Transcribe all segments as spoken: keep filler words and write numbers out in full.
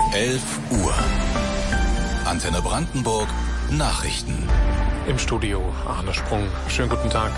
elf Uhr. Antenne Brandenburg Nachrichten. Im Studio Arne Sprung. Schönen guten Tag.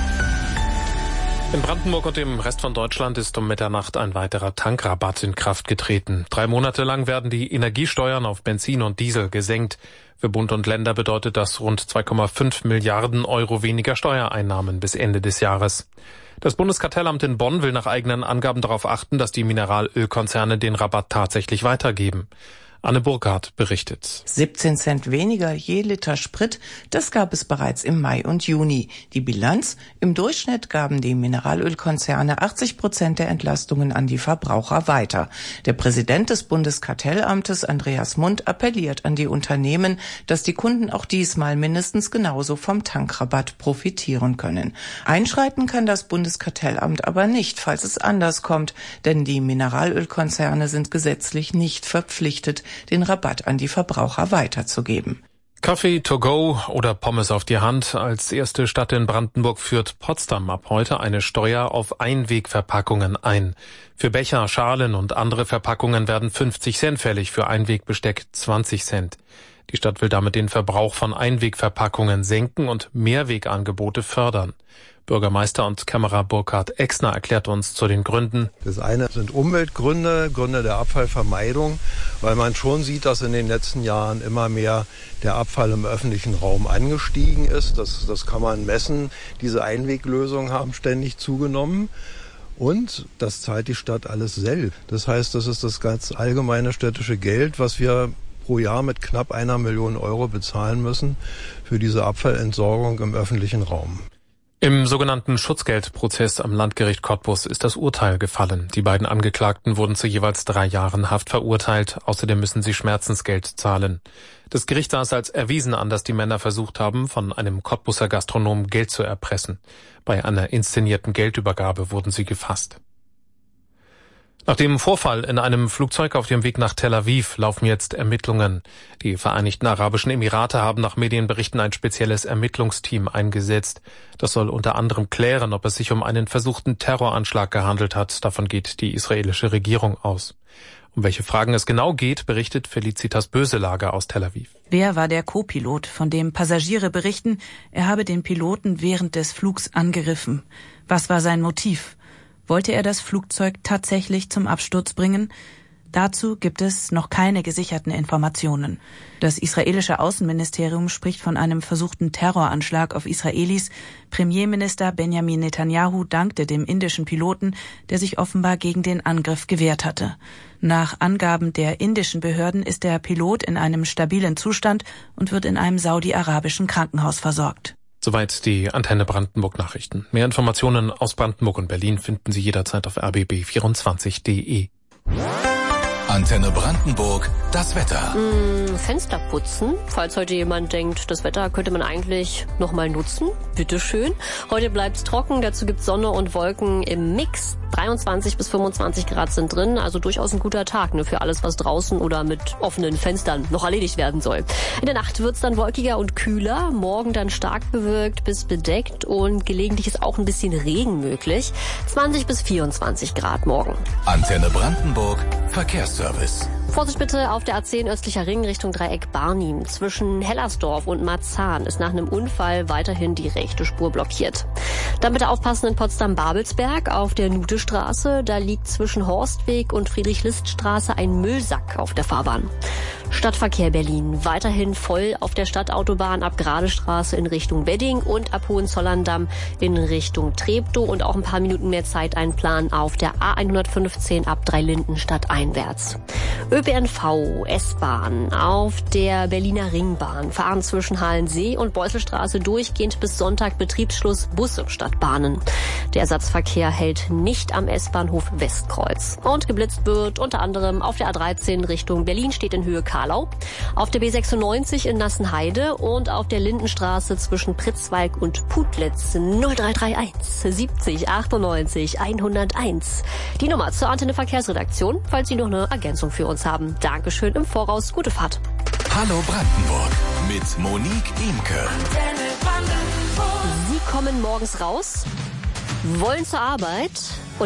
In Brandenburg und im Rest von Deutschland ist um Mitternacht ein weiterer Tankrabatt in Kraft getreten. Drei Monate lang werden die Energiesteuern auf Benzin und Diesel gesenkt. Für Bund und Länder bedeutet das rund zwei Komma fünf Milliarden Euro weniger Steuereinnahmen bis Ende des Jahres. Das Bundeskartellamt in Bonn will nach eigenen Angaben darauf achten, dass die Mineralölkonzerne den Rabatt tatsächlich weitergeben. Anne Burkhardt berichtet. siebzehn Cent weniger je Liter Sprit, das gab es bereits im Mai und Juni. Die Bilanz: Im Durchschnitt gaben die Mineralölkonzerne achtzig Prozent der Entlastungen an die Verbraucher weiter. Der Präsident des Bundeskartellamtes, Andreas Mund, appelliert an die Unternehmen, dass die Kunden auch diesmal mindestens genauso vom Tankrabatt profitieren können. Einschreiten kann das Bundeskartellamt aber nicht, falls es anders kommt, denn die Mineralölkonzerne sind gesetzlich nicht verpflichtet, den Rabatt an die Verbraucher weiterzugeben. Kaffee to go oder Pommes auf die Hand. Als erste Stadt in Brandenburg führt Potsdam ab heute eine Steuer auf Einwegverpackungen ein. Für Becher, Schalen und andere Verpackungen werden fünfzig Cent fällig, für Einwegbesteck zwanzig Cent. Die Stadt will damit den Verbrauch von Einwegverpackungen senken und Mehrwegangebote fördern. Bürgermeister und Kämmerer Burkhard Exner erklärt uns zu den Gründen. Das eine sind Umweltgründe, Gründe der Abfallvermeidung, weil man schon sieht, dass in den letzten Jahren immer mehr der Abfall im öffentlichen Raum angestiegen ist. Das, das kann man messen. Diese Einweglösungen haben ständig zugenommen. Und das zahlt die Stadt alles selbst. Das heißt, das ist das ganz allgemeine städtische Geld, was wir pro Jahr mit knapp einer Million Euro bezahlen müssen für diese Abfallentsorgung im öffentlichen Raum. Im sogenannten Schutzgeldprozess am Landgericht Cottbus ist das Urteil gefallen. Die beiden Angeklagten wurden zu jeweils drei Jahren Haft verurteilt. Außerdem müssen sie Schmerzensgeld zahlen. Das Gericht sah es als erwiesen an, dass die Männer versucht haben, von einem Cottbuser Gastronomen Geld zu erpressen. Bei einer inszenierten Geldübergabe wurden sie gefasst. Nach dem Vorfall in einem Flugzeug auf dem Weg nach Tel Aviv laufen jetzt Ermittlungen. Die Vereinigten Arabischen Emirate haben nach Medienberichten ein spezielles Ermittlungsteam eingesetzt. Das soll unter anderem klären, ob es sich um einen versuchten Terroranschlag gehandelt hat. Davon geht die israelische Regierung aus. Um welche Fragen es genau geht, berichtet Felicitas Böselager aus Tel Aviv. Wer war der Co-Pilot, von dem Passagiere berichten, er habe den Piloten während des Flugs angegriffen? Was war sein Motiv? Wollte er das Flugzeug tatsächlich zum Absturz bringen? Dazu gibt es noch keine gesicherten Informationen. Das israelische Außenministerium spricht von einem versuchten Terroranschlag auf Israelis. Premierminister Benjamin Netanyahu dankte dem indischen Piloten, der sich offenbar gegen den Angriff gewehrt hatte. Nach Angaben der indischen Behörden ist der Pilot in einem stabilen Zustand und wird in einem saudi-arabischen Krankenhaus versorgt. Soweit die Antenne Brandenburg Nachrichten. Mehr Informationen aus Brandenburg und Berlin finden Sie jederzeit auf r b b vierundzwanzig punkt d e. Antenne Brandenburg, das Wetter. Mm, Fenster putzen, falls heute jemand denkt, das Wetter könnte man eigentlich noch mal nutzen. Bitteschön. Heute bleibt's trocken, dazu gibt's Sonne und Wolken im Mix. dreiundzwanzig bis fünfundzwanzig Grad sind drin, also durchaus ein guter Tag, ne, für alles, was draußen oder mit offenen Fenstern noch erledigt werden soll. In der Nacht wird's dann wolkiger und kühler, morgen dann stark bewölkt bis bedeckt und gelegentlich ist auch ein bisschen Regen möglich. zwanzig bis vierundzwanzig Grad morgen. Antenne Brandenburg, Verkehrsservice. Vorsicht bitte auf der A zehn östlicher Ring Richtung Dreieck Barnim. Zwischen Hellersdorf und Marzahn ist nach einem Unfall weiterhin die rechte Spur blockiert. Dann bitte aufpassen in Potsdam-Babelsberg auf der Nutestraße. Da liegt zwischen Horstweg und Friedrich-List-Straße ein Müllsack auf der Fahrbahn. Stadtverkehr Berlin. Weiterhin voll auf der Stadtautobahn ab Gradestraße in Richtung Wedding und ab Hohenzollern-Damm in Richtung Treptow und auch ein paar Minuten mehr Zeit einplanen auf der A hundertfünfzehn ab Dreilindenstadt einwärts. Ö P N V, S-Bahn auf der Berliner Ringbahn fahren zwischen Halensee und Beusselstraße durchgehend bis Sonntag Betriebsschluss Busse statt Bahnen. Der Ersatzverkehr hält nicht am S-Bahnhof Westkreuz. Und geblitzt wird unter anderem auf der A dreizehn Richtung Berlin steht in Höhe Karlau, auf der B sechsundneunzig in Nassenheide und auf der Lindenstraße zwischen Pritzwalk und Putlitz null drei drei eins siebzig achtundneunzig hunderteins. Die Nummer zur Antenne Verkehrsredaktion, falls Sie noch eine Ergänzung für uns haben. Dankeschön im Voraus, gute Fahrt. Hallo Brandenburg mit Monique Imke. Sie kommen morgens raus, wollen zur Arbeit,